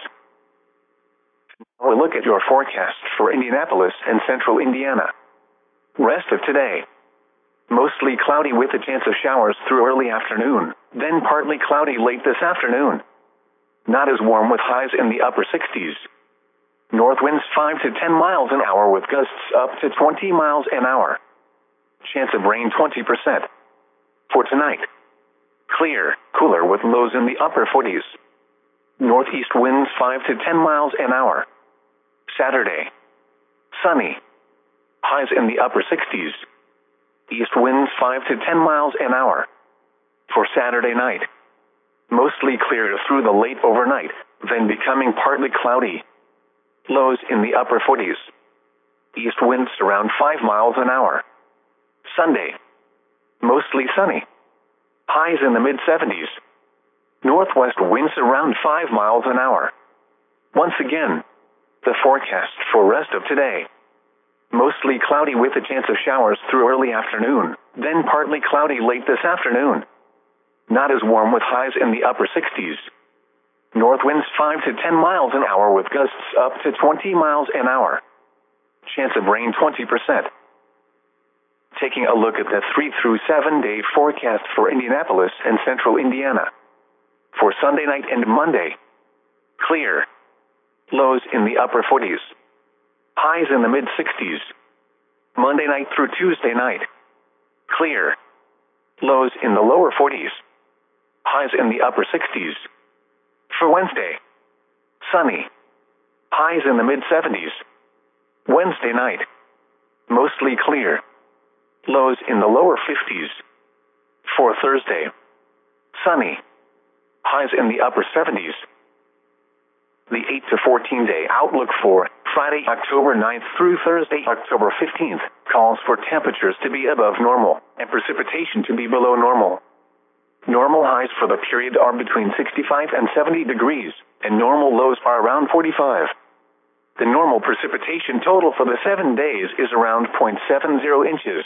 Now we'll look at your forecast for Indianapolis and central Indiana. Rest of today. Mostly cloudy with a chance of showers through early afternoon, then partly cloudy late this afternoon. Not as warm with highs in the upper sixties. North winds five to ten miles an hour with gusts up to twenty miles an hour. Chance of rain twenty percent. For tonight, clear, cooler with lows in the upper forties. Northeast winds five to ten miles an hour. Saturday, sunny. Highs in the upper sixties. East winds five to ten miles an hour. For Saturday night, mostly clear through the late overnight, then becoming partly cloudy. Lows in the upper forties. East winds around five miles an hour. Sunday, mostly sunny. Highs in the mid seventies. Northwest winds around five miles an hour. Once again, the forecast for rest of today. Mostly cloudy with a chance of showers through early afternoon, then partly cloudy late this afternoon. Not as warm with highs in the upper sixties. North winds five to ten miles an hour with gusts up to twenty miles an hour. Chance of rain twenty percent. Taking a look at the three through seven day forecast for Indianapolis and central Indiana. For Sunday night and Monday, clear. Lows in the upper forties. Highs in the mid sixties. Monday night through Tuesday night, clear. Lows in the lower forties. Highs in the upper sixties. For Wednesday, sunny. Highs in the mid seventies. Wednesday night, mostly clear. Lows in the lower fifties. For Thursday, sunny. Highs in the upper seventies. The eight to fourteen day outlook for Friday, October ninth through Thursday, October fifteenth, calls for temperatures to be above normal and precipitation to be below normal. Normal highs for the period are between sixty-five and seventy degrees, and normal lows are around forty-five. The normal precipitation total for the seven days is around zero point seven zero inches.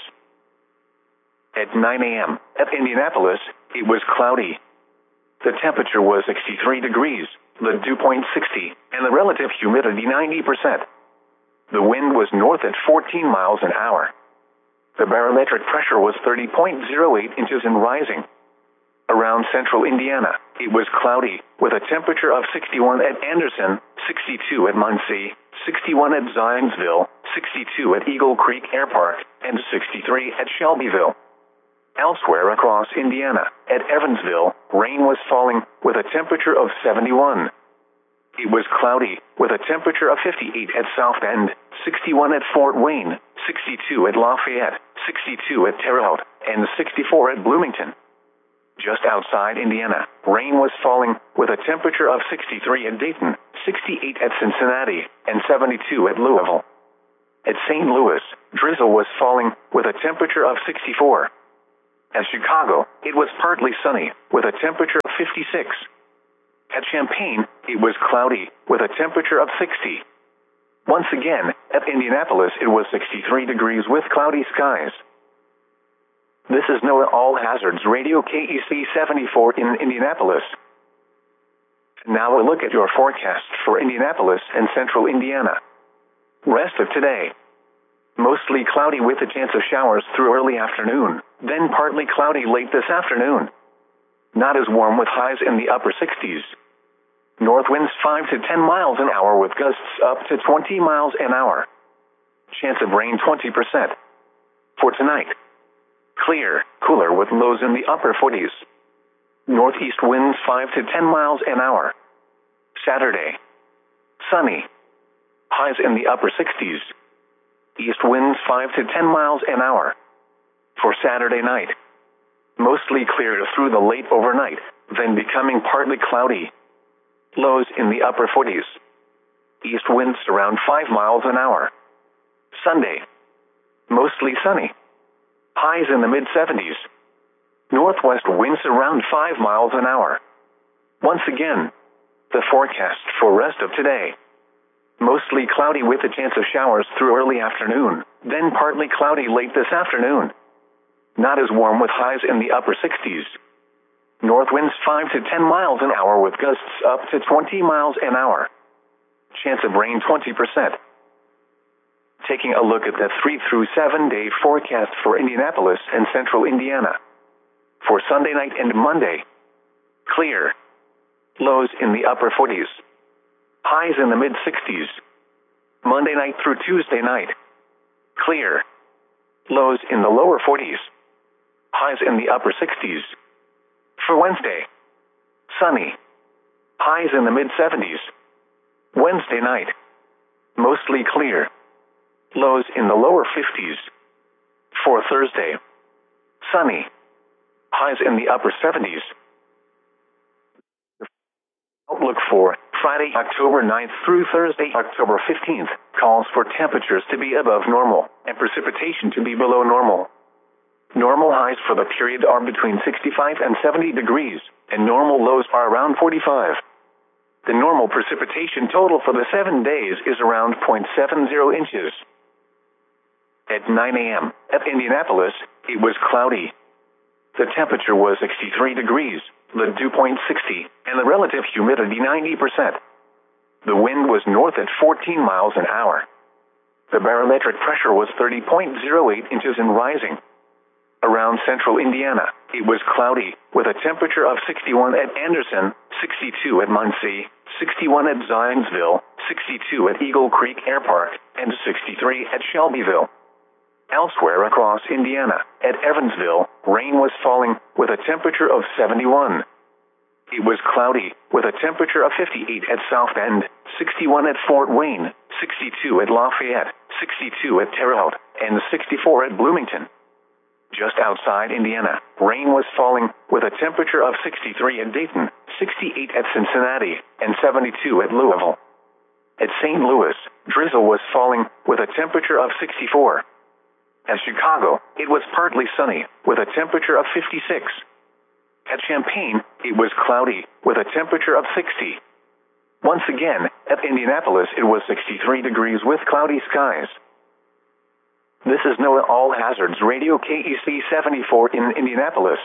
At nine a m at Indianapolis, it was cloudy. The temperature was sixty-three degrees, the dew point sixty, and the relative humidity ninety percent. The wind was north at fourteen miles an hour. The barometric pressure was thirty point zero eight inches and rising. Around central Indiana, it was cloudy, with a temperature of sixty-one at Anderson, sixty-two at Muncie, sixty-one at Zionsville, sixty-two at Eagle Creek Air Park, and sixty-three at Shelbyville. Elsewhere across Indiana, at Evansville, rain was falling, with a temperature of seventy-one. It was cloudy, with a temperature of fifty-eight at South Bend, sixty-one at Fort Wayne, sixty-two at Lafayette, sixty-two at Terre Haute, and sixty-four at Bloomington. Just outside Indiana, rain was falling, with a temperature of sixty-three at Dayton, sixty-eight at Cincinnati, and seventy-two at Louisville. At Saint Louis, drizzle was falling, with a temperature of sixty-four. At Chicago, it was partly sunny, with a temperature of fifty-six. At Champaign, it was cloudy, with a temperature of sixty. Once again, at Indianapolis it was sixty-three degrees with cloudy skies. This is NOAA All Hazards Radio K E C seventy-four in Indianapolis. Now a look at your forecast for Indianapolis and central Indiana. Rest of today. Mostly cloudy with a chance of showers through early afternoon, then partly cloudy late this afternoon. Not as warm with highs in the upper sixties. North winds five to ten miles an hour with gusts up to twenty miles an hour. Chance of rain twenty percent. For tonight. Clear, cooler with lows in the upper forties. Northeast winds five to ten miles an hour. Saturday. Sunny. Highs in the upper sixties. East winds five to ten miles an hour. For Saturday night. Mostly clear through the late overnight, then becoming partly cloudy. Lows in the upper forties. East winds around five miles an hour. Sunday. Mostly sunny. Highs in the mid seventies. Northwest winds around five miles an hour. Once again, the forecast for rest of today. Mostly cloudy with a chance of showers through early afternoon, then partly cloudy late this afternoon. Not as warm with highs in the upper sixties. North winds five to ten miles an hour with gusts up to twenty miles an hour. Chance of rain twenty percent. Taking a look at the three through seven day forecast for Indianapolis and central Indiana. For Sunday night and Monday. Clear. Lows in the upper forties. Highs in the mid sixties. Monday night through Tuesday night. Clear. Lows in the lower forties. Highs in the upper sixties. For Wednesday. Sunny. Highs in the mid seventies. Wednesday night. Mostly clear. Lows in the lower fifties. For Thursday. Sunny. Highs in the upper seventies. Outlook for Friday, October ninth through Thursday, October fifteenth, calls for temperatures to be above normal and precipitation to be below normal. Normal highs for the period are between sixty-five and seventy degrees, and normal lows are around forty-five. The normal precipitation total for the seven days is around zero point seven zero inches. At nine a m at Indianapolis, it was cloudy. The temperature was sixty-three degrees, the dew point sixty, and the relative humidity ninety percent. The wind was north at fourteen miles an hour. The barometric pressure was thirty point zero eight inches and rising. Around central Indiana, it was cloudy, with a temperature of sixty-one at Anderson, sixty-two at Muncie, sixty-one at Zionsville, sixty-two at Eagle Creek Air Park, and sixty-three at Shelbyville. Elsewhere across Indiana, at Evansville, rain was falling, with a temperature of seventy-one. It was cloudy, with a temperature of fifty-eight at South Bend, sixty-one at Fort Wayne, sixty-two at Lafayette, sixty-two at Terre Haute, and sixty-four at Bloomington. Just outside Indiana, rain was falling, with a temperature of sixty-three at Dayton, sixty-eight at Cincinnati, and seventy-two at Louisville. At Saint Louis, drizzle was falling, with a temperature of sixty-four. At Chicago, it was partly sunny, with a temperature of fifty-six. At Champaign, it was cloudy, with a temperature of sixty. Once again, at Indianapolis it was sixty-three degrees with cloudy skies. This is NOAA All Hazards Radio K E C seventy-four in Indianapolis.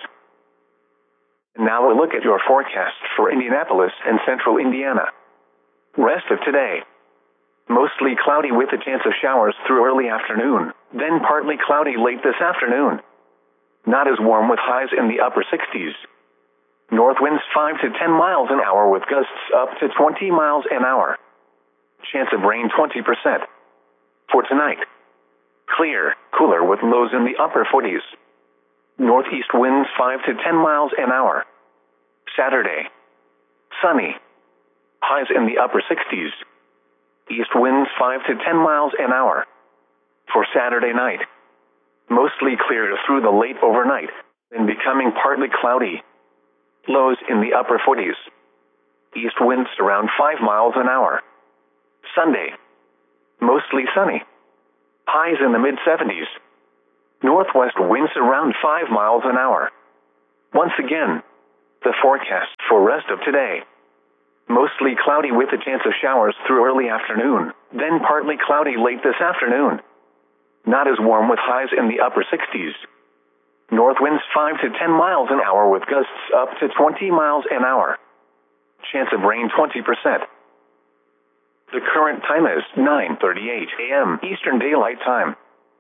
Now a look at your forecast for Indianapolis and central Indiana. Rest of today. Mostly cloudy with a chance of showers through early afternoon, then partly cloudy late this afternoon. Not as warm with highs in the upper sixties. North winds five to ten miles an hour with gusts up to twenty miles an hour. Chance of rain twenty percent. For tonight. Clear, cooler with lows in the upper forties. Northeast winds five to ten miles an hour. Saturday. Sunny. Highs in the upper sixties. East winds five to ten miles an hour. For Saturday night. Mostly clear through the late overnight, then becoming partly cloudy. Lows in the upper forties. East winds around five miles an hour. Sunday. Mostly sunny. Highs in the mid seventies. Northwest winds around five miles an hour. Once again, the forecast for rest of today. Mostly cloudy with a chance of showers through early afternoon, then partly cloudy late this afternoon. Not as warm with highs in the upper sixties. North winds five to ten miles an hour with gusts up to twenty miles an hour. Chance of rain twenty percent. The current time is nine thirty-eight a m Eastern Daylight Time.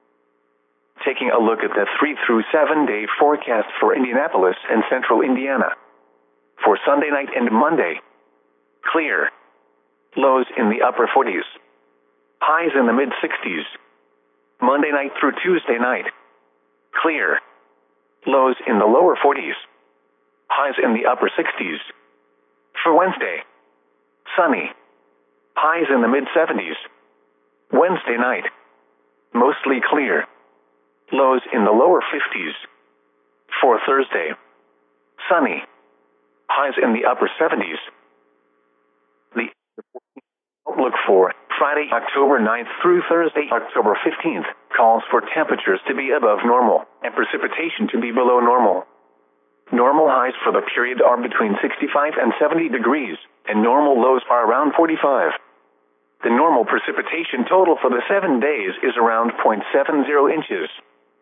Taking a look at the three through seven day forecast for Indianapolis and central Indiana. For Sunday night and Monday, clear. Lows in the upper forties. Highs in the mid sixties. Monday night through Tuesday night, clear. Lows in the lower forties. Highs in the upper sixties. For Wednesday, sunny. Highs in the mid seventies. Wednesday night, mostly clear. Lows in the lower fifties. For Thursday, sunny. Highs in the upper seventies. The outlook for Friday, October ninth through Thursday, October fifteenth, calls for temperatures to be above normal and precipitation to be below normal. Normal highs for the period are between sixty-five and seventy degrees, and normal lows are around forty-five. The normal precipitation total for the seven days is around zero point seven zero inches.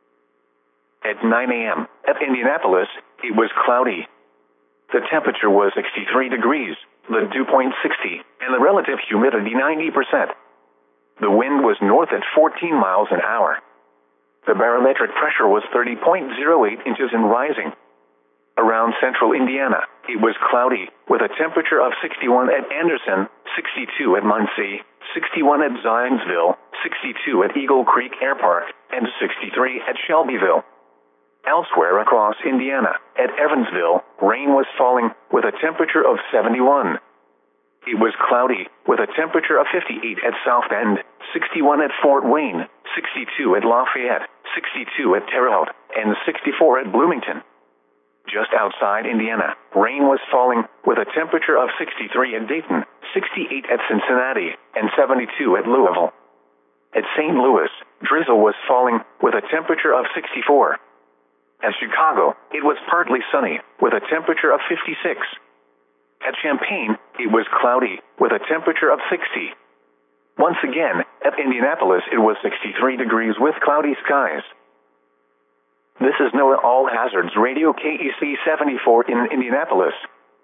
At nine a m at Indianapolis, it was cloudy. The temperature was sixty-three degrees, the dew point sixty, and the relative humidity ninety percent. The wind was north at fourteen miles an hour. The barometric pressure was thirty point zero eight inches and rising. Around central Indiana, it was cloudy, with a temperature of sixty-one at Anderson, sixty-two at Muncie, sixty-one at Zionsville, sixty-two at Eagle Creek Air Park, and sixty-three at Shelbyville. Elsewhere across Indiana, at Evansville, rain was falling, with a temperature of seventy-one. It was cloudy, with a temperature of fifty-eight at South Bend, sixty-one at Fort Wayne, sixty-two at Lafayette, sixty-two at Terre Haute, and sixty-four at Bloomington. Just outside Indiana, rain was falling, with a temperature of sixty-three at Dayton, sixty-eight at Cincinnati, and seventy-two at Louisville. At Saint Louis, drizzle was falling, with a temperature of sixty-four. At Chicago, it was partly sunny, with a temperature of fifty-six. At Champaign, it was cloudy, with a temperature of sixty. Once again, at Indianapolis, it was sixty-three degrees with cloudy skies. This is NOAA All Hazards Radio K E C seventy-four in Indianapolis.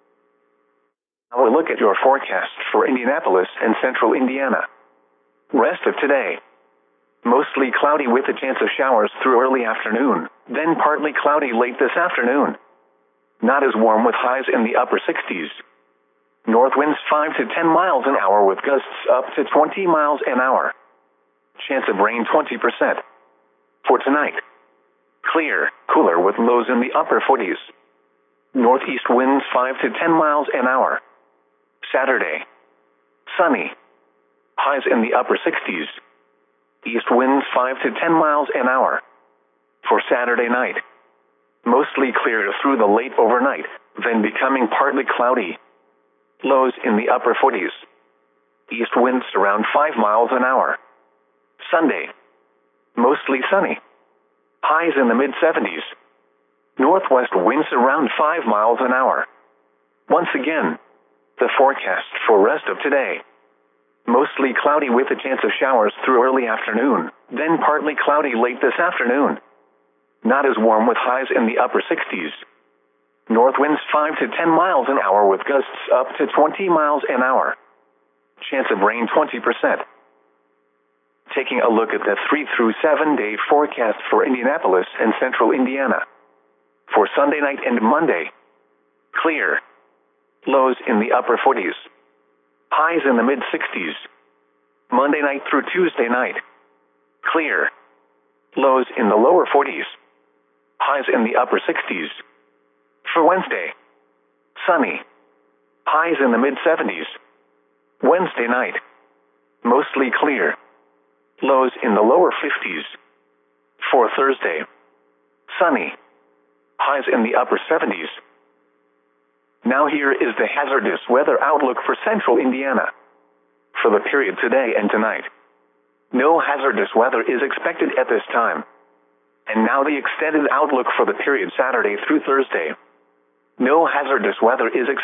Now we'll look at your forecast for Indianapolis and central Indiana. Rest of today. Mostly cloudy with a chance of showers through early afternoon, then partly cloudy late this afternoon. Not as warm with highs in the upper sixties. North winds five to ten miles an hour with gusts up to twenty miles an hour. Chance of rain twenty percent. For tonight, clear, cooler with lows in the upper forties. Northeast winds five to ten miles an hour. Saturday, sunny. Highs in the upper sixties. East winds five to ten miles an hour. For Saturday night, mostly clear through the late overnight, then becoming partly cloudy. Lows in the upper forties. East winds around five miles an hour. Sunday, mostly sunny. Highs in the mid seventies. Northwest winds around five miles an hour. Once again, the forecast for rest of today. Mostly cloudy with a chance of showers through early afternoon, then partly cloudy late this afternoon. Not as warm with highs in the upper sixties. North winds five to ten miles an hour with gusts up to twenty miles an hour. Chance of rain twenty percent. Taking a look at the three through seven day forecast for Indianapolis and central Indiana. For Sunday night and Monday, clear. Lows in the upper forties. Highs in the mid sixties. Monday night through Tuesday night, clear. Lows in the lower forties. Highs in the upper sixties. For Wednesday, sunny. Highs in the mid seventies. Wednesday night, mostly clear. Lows in the lower fifties. For Thursday, sunny. Highs in the upper seventies. Now here is the hazardous weather outlook for central Indiana. For the period today and tonight, No hazardous weather is expected at this time. And now the extended outlook for the period Saturday through Thursday. No hazardous weather is expected.